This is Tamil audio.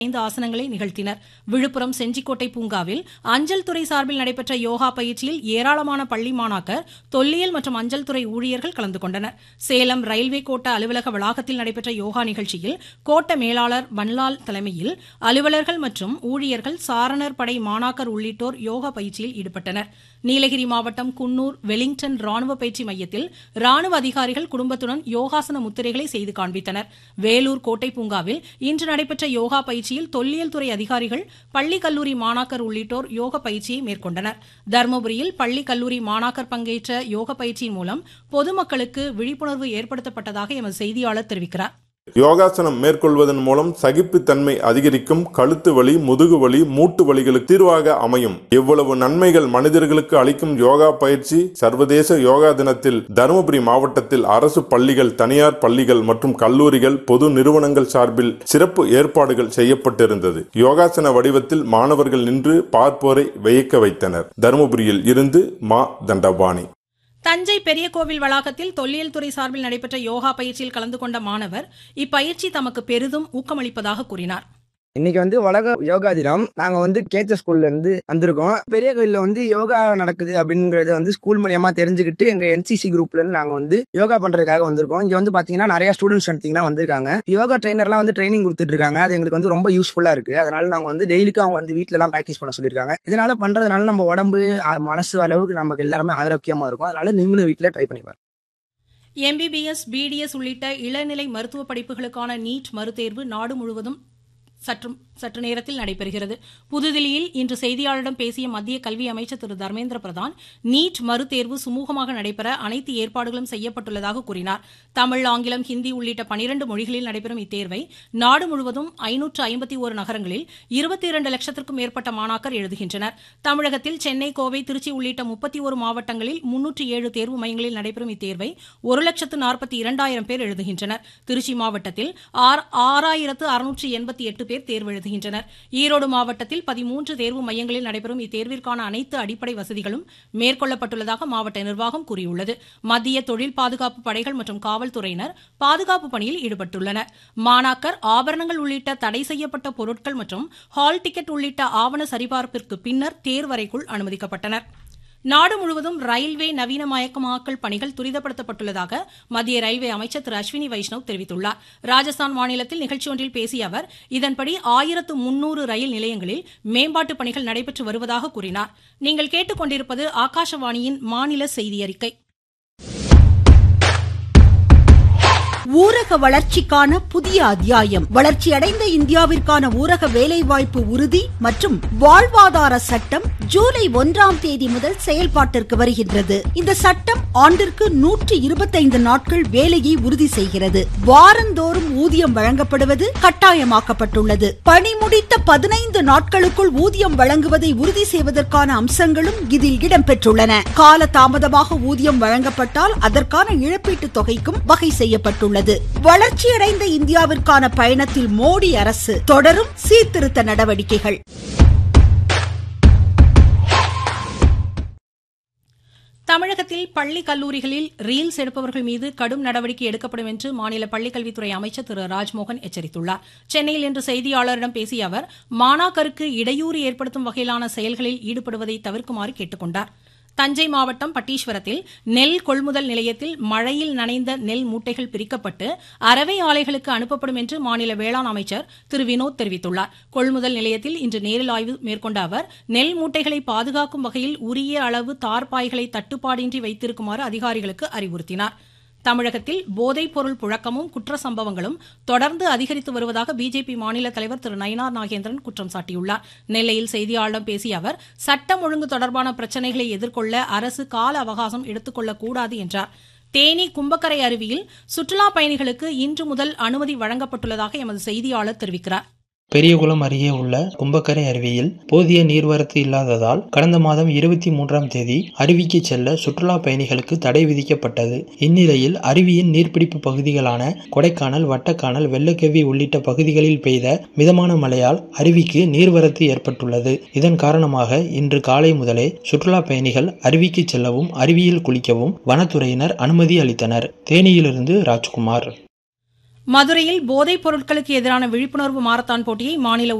5 ஆசனங்களை நிகழ்த்தினர். விழுப்புரம் செஞ்சிக்கோட்டை பூங்காவில் அஞ்சல் துறை சார்பில் நடைபெற்ற யோகா பயிற்சியில் ஏராளமான பள்ளி மாணாக்கர், தொல்லியல் மற்றும் அஞ்சல் துறை ஊழியர்கள் கலந்து கொண்டனர். சேலம் ரயில்வே கோட்ட அலுவலக வளாகத்தில் நடைபெற்ற யோகா நிகழ்ச்சியில் கோட்ட மேலாளர் பன்லால் தலைமையில் அலுவலர்கள் மற்றும் ஊழியர்கள், சாரணர் படை மாணாக்கர் உள்ளிட்டோர் யோகா பயிற்சியில் ஈடுபட்டனர். நீலகிரி மாவட்டம் குன்னூர் வெலிங்டன் ராணுவ பயிற்சி மையத்தில் ராணுவ அதிகாரிகள் குடும்பத்துடன் யோகாசன முத்திரைகளை செய்து காண்பித்தனர். வேலூர் கோட்டை பூங்காவில் இன்று நடைபெற்ற யோகா பயிற்சியில் தொல்லியல் துறை அதிகாரிகள், பள்ளி கல்லூரி மாணாக்கர் உள்ளிட்டோர் யோக பயிற்சியை மேற்கொண்டனர். தர்மபுரியில் பள்ளி கல்லூரி மாணாக்கர் பங்கேற்ற யோக பயிற்சியின் மூலம் பொதுமக்களுக்கு விழிப்புணர்வு ஏற்படுத்தப்பட்டதாக எமது செய்தியாளர் தெரிவிக்கிறார். யோகாசனம் மேற்கொள்வதன் மூலம் சகிப்புத்தன்மை அதிகரிக்கும், கழுத்து வலி, முதுகு வலி, மூட்டு வலிகளுக்கு தீர்வாக அமையும். இவ்வளவு நன்மைகள் மனிதர்களுக்கு அளிக்கும் யோகா பயிற்சி சர்வதேச யோகா தினத்தில் தருமபுரி மாவட்டத்தில் அரசு பள்ளிகள், தனியார் பள்ளிகள் மற்றும் கல்லூரிகள், பொது நிறுவனங்கள் சார்பில் சிறப்பு ஏற்பாடுகள் செய்யப்பட்டிருந்தது. யோகாசன வடிவத்தில் மாணவர்கள் நின்று பார்ப்போரை வியக்க வைத்தனர். தருமபுரியில் இருந்து மா தண்டபாணி. தஞ்சை பெரிய கோவில் வளாகத்தில் தொல்லியல் துறை சார்பில் நடைபெற்ற யோகா பயிற்சியில் கலந்து கொண்ட மாணவர் இப்பயிற்சி தமக்கு பெரிதும் ஊக்கமளிப்பதாக கூறினார். இன்னைக்கு உலக யோகா தினம். நாங்க கேச்ச ஸ்கூல்ல இருந்து வந்திருக்கோம். பெரிய கோயில்ல யோகா நடக்குது அப்படிங்கறது ஸ்கூல் மூலியமா தெரிஞ்சுக்கிட்டு எங்க என்சிசி குரூப்ல இருந்து நாங்க யோகா பண்றதுக்காக வந்திருக்கோம். இங்க பாத்தீங்கன்னா நிறைய ஸ்டூடெண்ட்ஸ் எடுத்தீங்கன்னா வந்திருக்காங்க. யோகா ட்ரைனர்லாம் ட்ரைனிங் கொடுத்துட்டு இருக்காங்க. அது எங்களுக்கு ரொம்ப யூஸ்ஃபுல்லா இருக்கு. அதனால நாங்க டெய்லிக்கும் அவங்க வீட்டுல எல்லாம் பிராக்டிஸ் பண்ண சொல்லிருக்காங்க. இதனால பண்றதுனால நம்ம உடம்பு, மனசு அளவுக்கு நமக்கு எல்லாருமே ஆரோக்கியமா இருக்கும். அதனால நீங்களும் வீட்டுல ட்ரை பண்ணி பாருங்க. MBBS, BDS உள்ளிட்ட இளநிலை மருத்துவ படிப்புகளுக்கான நீட் மறுதேர்வு நாடு முழுவதும் சற்று நேரத்தில் நடைபெறுகிறது. புதுதில்லியில் இன்று செய்தியாளரிடம் பேசிய மத்திய கல்வி அமைச்சர் திரு தர்மேந்திர பிரதான், நீட் மறுதேர்வு சுமூகமாக நடைபெற அனைத்து ஏற்பாடுகளும் செய்யப்பட்டுள்ளதாக கூறினார். தமிழ், ஆங்கிலம், ஹிந்தி உள்ளிட்ட 12 மொழிகளில் நடைபெறும் இத்தேர்வை நாடு முழுவதும் 551 நகரங்களில் 22 லட்சத்திற்கும் மேற்பட்ட மாணாக்கர் எழுதுகின்றனர். தமிழகத்தில் சென்னை, கோவை, திருச்சி உள்ளிட்ட 31 மாவட்டங்களில் 307 தேர்வு மையங்களில் நடைபெறும் இத்தேர்வை 1,42,000 பேர் எழுதுகின்றனர். திருச்சி மாவட்டத்தில் 6,688 பேர் தேர்வு எழுதுகின்றனர். ஈரோடு மாவட்டத்தில் 13 தேர்வு மையங்களில் நடைபெறும் இத்தேர்விற்கான அனைத்து அடிப்படை வசதிகளும் மேற்கொள்ளப்பட்டுள்ளதாக மாவட்ட நிர்வாகம் கூறியுள்ளது. மத்திய தொழில் பாதுகாப்பு படைகள் மற்றும் காவல்துறையினர் பாதுகாப்பு பணியில் ஈடுபட்டுள்ளனர். மாணாக்கர் ஆபரணங்கள் உள்ளிட்ட தடை செய்யப்பட்ட பொருட்கள் மற்றும் ஹால் டிக்கெட் உள்ளிட்ட ஆவண சரிபார்ப்பிற்கு பின்னர் தேர்வறைக்குள் அனுமதிக்கப்பட்டனர். நாடு முழுவதும் ரயில்வே நவீனமயமாக்கல் பணிகள் துரிதப்படுத்தப்பட்டுள்ளதாக மத்திய ரயில்வே அமைச்சர் திரு அஸ்வினி வைஷ்ணவ் தெரிவித்துள்ளார். ராஜஸ்தான் மாநிலத்தில் நிகழ்ச்சி ஒன்றில் பேசிய அவர், இதன்படி 1300 ரயில் நிலையங்களில் மேம்பாட்டு பணிகள் நடைபெற்று வருவதாக கூறினார். நீங்கள் கேட்டுக்கொண்டிருப்பது ஆகாஷவாணியின் மாநில செய்தி அறிக்கை. ஊரக வளர்ச்சிக்கான புதிய அத்தியாயம். வளர்ச்சியடைந்த இந்தியாவிற்கான ஊரக வேலைவாய்ப்பு உறுதி மற்றும் வாழ்வாதார சட்டம் ஜூலை 1ஆம் தேதி முதல் செயல்பாட்டிற்கு வருகின்றது. இந்த சட்டம் ஆண்டிற்கு 125 நாட்கள் வேலையை உறுதி செய்கிறது. வாரந்தோறும் ஊதியம் வழங்கப்படுவது கட்டாயமாக்கப்பட்டுள்ளது. பணி முடித்த 15 நாட்களுக்குள் ஊதியம் வழங்குவதை உறுதி செய்வதற்கான அம்சங்களும் இதில் இடம்பெற்றுள்ளன. கால தாமதமாக ஊதியம் வழங்கப்பட்டால் அதற்கான இழப்பீட்டுத் தொகைக்கும் வகை செய்யப்பட்டுள்ளது. வளர்ச்சியடைந்த இந்தியாவிற்கான பயணத்தில் மோடி அரசு தொடரும் சீர்திருத்த நடவடிக்கைகள். தமிழகத்தில் பள்ளி கல்லூரிகளில் ரீல்ஸ் எடுப்பவர்கள் மீது கடும் நடவடிக்கை எடுக்கப்படும் என்று மாநில பள்ளிக்கல்வித்துறை அமைச்சர் திரு ராஜ்மோகன் எச்சரித்துள்ளார். சென்னையில் இன்று செய்தியாளரிடம் பேசிய அவர், மாணாக்கருக்கு இடையூறு ஏற்படுத்தும் வகையிலான செயல்களில் ஈடுபடுவதை தவிர்க்குமாறு கேட்டுக் கொண்டார். தஞ்சை மாவட்டம் பட்டீஸ்வரத்தில் நெல் கொள்முதல் நிலையத்தில் மழையில் நனைந்த நெல் மூட்டைகள் பிரிக்கப்பட்டு அரவை ஆலைகளுக்கு அனுப்பப்படும் என்று மாநில வேளாண் அமைச்சர் திரு வினோத் தெரிவித்துள்ளார். கொள்முதல் நிலையத்தில் இன்று நேரில் ஆய்வு மேற்கொண்ட அவர், நெல் மூட்டைகளை பாதுகாக்கும் வகையில் உரிய அளவு தார்பாய்களை தட்டுப்பாடின்றி வைத்திருக்குமாறு அதிகாரிகளுக்கு அறிவுறுத்தினார். தமிழகத்தில் போதைப் பொருள் புழக்கமும் குற்ற சம்பவங்களும் தொடர்ந்து அதிகரித்து வருவதாக பிஜேபி மாநில தலைவர் திரு நயினார் நாகேந்திரன் குற்றம் சாட்டியுள்ளார். நெல்லையில் செய்தியாளர்களிடம் பேசிய அவர், சட்டம் ஒழுங்கு தொடர்பான பிரச்சினைகளை எதிர்கொள்ள அரசு கால அவகாசம் எடுத்துக்கொள்ளக்கூடாது என்றார். தேனி கும்பக்கரை அருவியில் சுற்றுலா பயணிகளுக்கு இன்று முதல் அனுமதி வழங்கப்பட்டுள்ளதாக எமது செய்தியாளர் தெரிவிக்கிறார். பெரியகுளம் அருகே உள்ள கும்பக்கரை அருவியில் போதிய நீர்வரத்து இல்லாததால் கடந்த மாதம் 23ஆம் தேதி அருவிக்கு செல்ல சுற்றுலா பயணிகளுக்கு தடை விதிக்கப்பட்டது. இந்நிலையில் அருவியின் நீர்பிடிப்பு பகுதிகளான கொடைக்கானல், வட்டக்கானல், வெள்ளக்கவி உள்ளிட்ட பகுதிகளில் பெய்த மிதமான மழையால் அருவிக்கு நீர்வரத்து ஏற்பட்டுள்ளது. இதன் காரணமாக இன்று காலை முதலே சுற்றுலா பயணிகள் அருவிக்கு செல்லவும் அருவியில் குளிக்கவும் வனத்துறையினர் அனுமதி அளித்தனர். தேனியிலிருந்து ராஜ்குமார். மதுரையில் போதைப் பொருட்களுக்கு எதிரான விழிப்புணர்வு மாரத்தான் போட்டியை மாநில